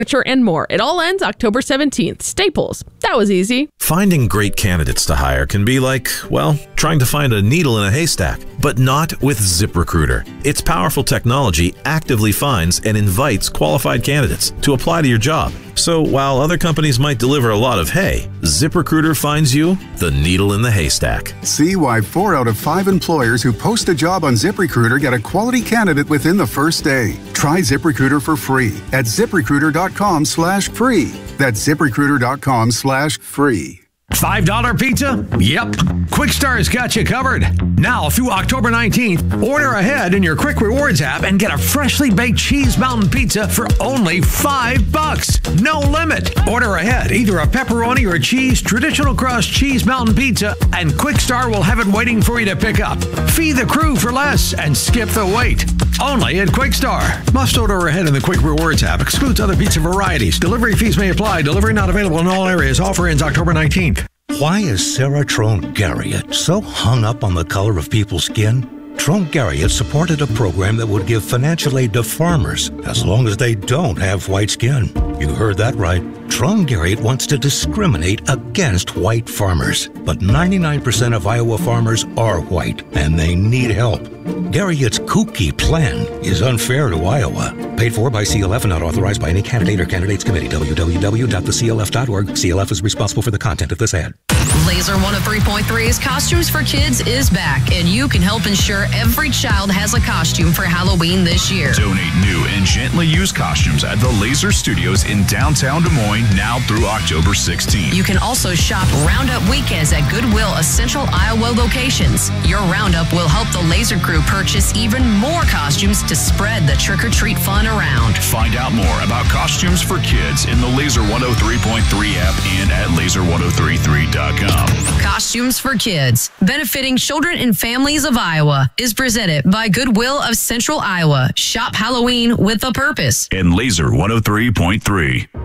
and more. It all ends October 17th. Staples. That was easy. Finding great candidates to hire can be like, well, trying to find a needle in a haystack, but not with ZipRecruiter. Its powerful technology actively finds and invites qualified candidates to apply to your job. So while other companies might deliver a lot of hay, ZipRecruiter finds you the needle in the haystack. See why 4 out of 5 employers who post a job on ZipRecruiter get a quality candidate within the first day. Try ZipRecruiter for free at ZipRecruiter.com/free. That's ZipRecruiter.com/free. $5 pizza? Yep. Quick Star's got you covered. Now through October 19th, order ahead in your Quick Rewards app and get a freshly baked Cheese Mountain pizza for only $5. No limit. Order ahead, either a pepperoni or cheese traditional crust Cheese Mountain pizza, and Quick Star will have it waiting for you to pick up. Feed the crew for less and skip the wait. Only at Quick Star. Must order ahead in the Quick Rewards app. Excludes other pizza varieties. Delivery fees may apply. Delivery not available in all areas. Offer ends October 19th. Why is Sarah Trone Garriott so hung up on the color of people's skin? Trone Garriott supported a program that would give financial aid to farmers as long as they don't have white skin. You heard that right. Trone Garriott wants to discriminate against white farmers. But 99% of Iowa farmers are white, and they need help. Garriott's kooky plan is unfair to Iowa. Paid for by CLF and not authorized by any candidate or candidates committee. www.theclf.org. CLF is responsible for the content of this ad. Laser 103.3's Costumes for Kids is back, and you can help ensure every child has a costume for Halloween this year. Donate new and gently used costumes at the Laser Studios in downtown Des Moines now through October 16th. You can also shop Roundup weekends at Goodwill Essential Iowa locations. Your Roundup will help the Laser crew purchase even more costumes to spread the trick-or-treat fun around. Find out more about Costumes for Kids in the Laser 103.3 app and at laser1033.com. Costumes for Kids, benefiting children and families of Iowa, is presented by Goodwill of Central Iowa. Shop Halloween with a purpose. And Laser 103.3.